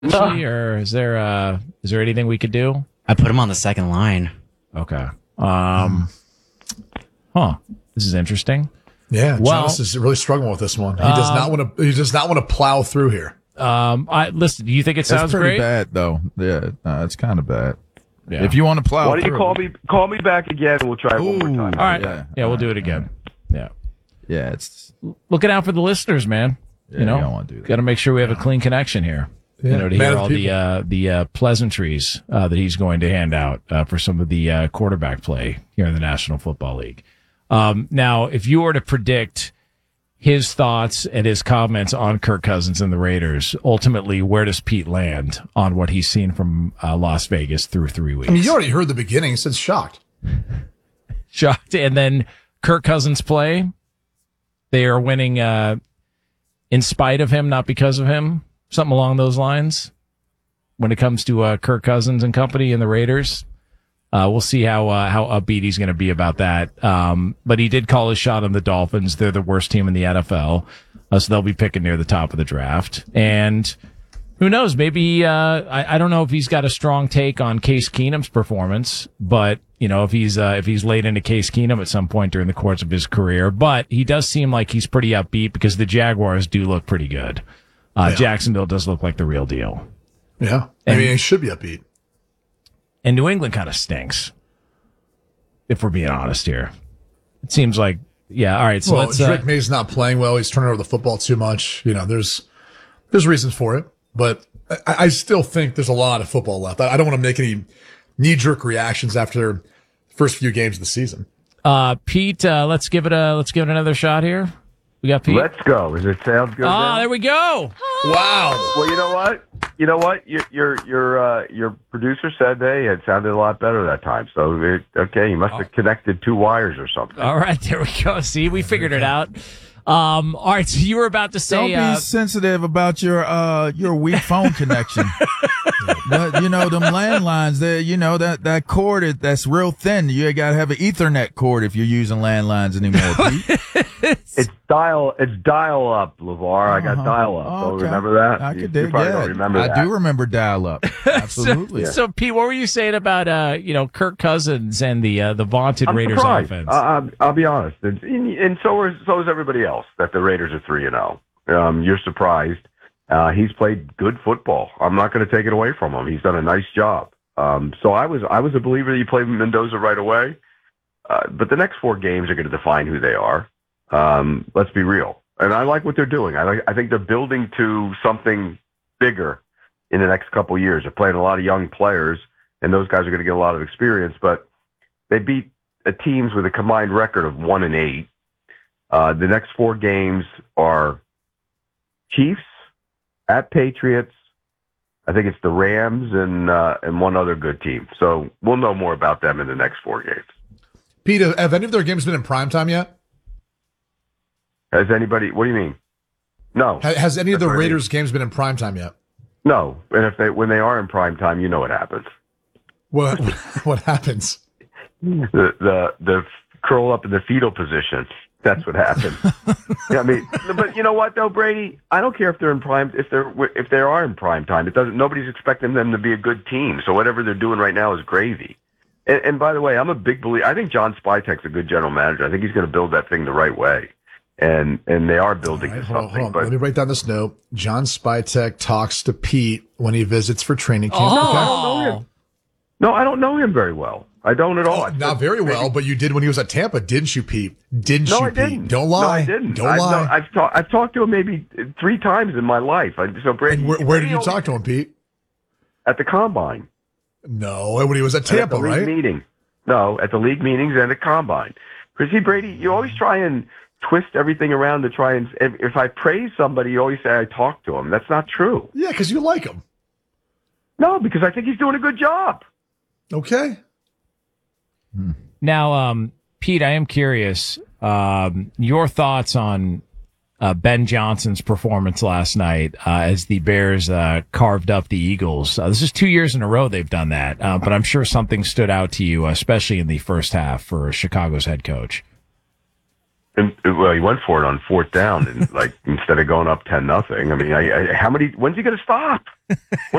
or is there anything we could do? I put him on the second line. Okay. This is interesting. Yeah, Well, Jonas is really struggling with this one. He does not want to. He does not want to plow through here. Listen. Do you think it sounds That's pretty great? bad, though. Yeah, it's kind of bad. Yeah. If you want to plow Why don't you through, call me back again and we'll try it one more time. All right. Yeah, we'll do it again. Yeah. Yeah, it's Looking out for the listeners, man. you You know, don't want to do that. got to make sure we have a clean connection here. Yeah, You know, to man hear of all the pleasantries that he's going to hand out for some of the quarterback play here in the National Football League. Now, if you were to predict his thoughts and his comments on Kirk Cousins and the Raiders, ultimately, where does Pete land on what he's seen from Las Vegas through 3 weeks? I mean, you already heard the beginning. He said shocked. Shocked. And then Kirk Cousins play. They are winning in spite of him, not because of him. Something along those lines when it comes to Kirk Cousins and company and the Raiders. We'll see how upbeat he's going to be about that. But he did call his shot on the Dolphins. They're the worst team in the NFL. So they'll be picking near the top of the draft. And who knows? Maybe, I don't know if he's got a strong take on Case Keenum's performance, but you know, if he's laid into Case Keenum at some point during the course of his career, but he does seem like he's pretty upbeat because the Jaguars do look pretty good. Jacksonville does look like the real deal. Yeah, I mean, he should be upbeat. And New England kind of stinks, if we're being honest here. It seems like, yeah, all right. So Well, let's. Drake May's not playing well. He's turning over the football too much. You know, there's reasons for it, but I still think there's a lot of football left. I don't want to make any knee-jerk reactions after the first few games of the season. Pete, let's give it another shot here. We got Pete. Let's go. Does it sound good? Ah, now? there we go. Wow. Well, you know what? Your producer said it sounded a lot better that time. So you must have connected two wires or something. All right, there we go. See, we figured it out. All right, so you were about to say, Don't be sensitive about your weak phone connection. You know, them landlines, that cord, that's real thin. You got to have an Ethernet cord if you're using landlines anymore, Pete. It's dial up, LeVar. I got dial up. Oh, okay. Remember that? I You could dig probably that. don't remember that. I do remember dial up. Absolutely. So, Pete, what were you saying about Kirk Cousins and the vaunted I'm Raiders surprised. offense? I'll be honest, and so is everybody else that the Raiders are 3-0. You're surprised. He's played good football. I'm not going to take it away from him. He's done a nice job. So I was a believer that you play Mendoza right away. But the next 4 games are going to define who they are. Let's be real. And I like what they're doing. I think they're building to something bigger in the next couple of years. They're playing a lot of young players, and those guys are going to get a lot of experience. But they beat teams with a combined record of 1-8. The next 4 games are Chiefs, at Patriots. I think it's the Rams and one other good team. So we'll know more about them in the next 4 games. Pete, have any of their games been in primetime yet? Has anybody? What do you mean? No. Has any of the That's what I mean. Raiders games been in primetime yet? No. And when they are in prime time, you know what happens. What happens? The curl up in the fetal position. That's what happened. Yeah, I mean, but you know what though, Brady? I don't care if they're in prime. If they are in prime time, it doesn't. Nobody's expecting them to be a good team. So whatever they're doing right now is gravy. And by the way, I'm a big believer. I think John Spytek's a good general manager. I think he's going to build that thing the right way. And they are building to something. Hold on. But Let me write down this note. John Spytek talks to Pete when he visits for training camp. Oh. no, I don't know him very well. I don't at all. Not very well, but you did when he was at Tampa, didn't you, Pete? Didn't No, you, I Pete? didn't. Don't lie. No, I didn't. Don't lie. I've talked to him maybe 3 times in my life. So Brady, And where did you talk to him, Pete? At the combine. No, when he was at And Tampa, at the league right? meeting. No, at the league meetings and the combine. Because see, Brady, you always try and twist everything around to try and. If I praise somebody, you always say I talked to him. That's not true. Yeah, because you like him. No, because I think he's doing a good job. Okay. Now, Pete, I am curious your thoughts on Ben Johnson's performance last night as the Bears carved up the Eagles. This is 2 years in a row they've done that, but I'm sure something stood out to you, especially in the first half for Chicago's head coach. And well, he went for it on 4th down, and like instead of going up 10-0. I mean, when's he going to stop?